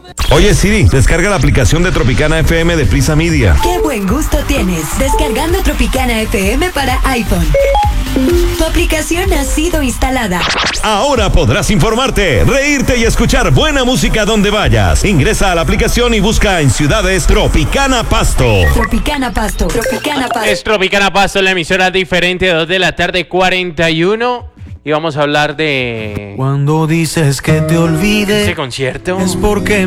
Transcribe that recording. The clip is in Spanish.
Oye Siri, descarga la aplicación de Tropicana FM de Prisa Media. ¡Qué buen gusto tienes! Descargando Tropicana FM para iPhone. Tu aplicación ha sido instalada. Ahora podrás informarte, reírte y escuchar buena música donde vayas. Ingresa a la aplicación y busca en ciudades Tropicana Pasto. Tropicana Pasto. Tropicana Pasto. Es Tropicana Pasto, la emisora diferente, 2 de la tarde, 41. Y vamos a hablar de Cuando dices que te olvides, ese concierto. es porque